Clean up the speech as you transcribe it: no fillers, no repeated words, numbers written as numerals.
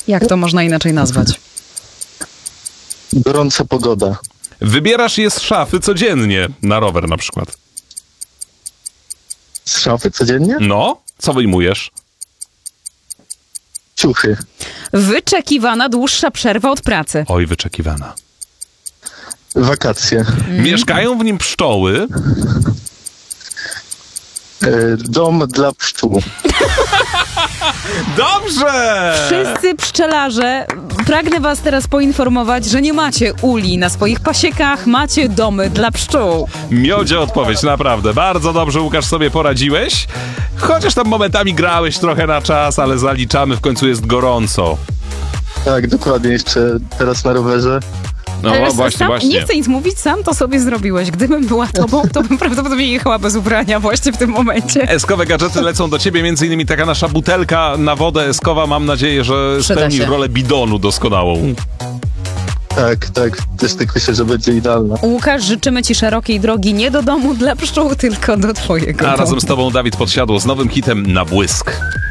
Jak to można inaczej nazwać? Gorąca pogoda. Wybierasz je z szafy codziennie, na rower na przykład. Z szafy codziennie? No, co wyjmujesz? Ciuchy. Wyczekiwana dłuższa przerwa od pracy. Oj, wyczekiwana. Wakacje. Mieszkają w nim pszczoły. Dom dla pszczół. Dobrze! Wszyscy pszczelarze, pragnę was teraz poinformować, że nie macie uli na swoich pasiekach, macie domy dla pszczół. Miodzia odpowiedź, naprawdę. Bardzo dobrze, Łukasz, sobie poradziłeś. Chociaż tam momentami grałeś trochę na czas, ale zaliczamy, w końcu jest gorąco. Tak, dokładnie. Jeszcze teraz na rowerze. No właśnie. Nie chcę nic mówić, sam to sobie zrobiłeś. Gdybym była tobą, to bym prawdopodobnie jechała bez ubrania właśnie w tym momencie. Eskowe gadżety lecą do ciebie, między innymi taka nasza butelka na wodę eskowa. Mam nadzieję, że spełni rolę bidonu doskonałą. Tak. Też tak myślę, że będzie idealna. Łukasz, życzymy ci szerokiej drogi nie do domu dla pszczół, tylko do twojego A domu. razem z tobą Dawid Podsiadło z nowym hitem Na błysk.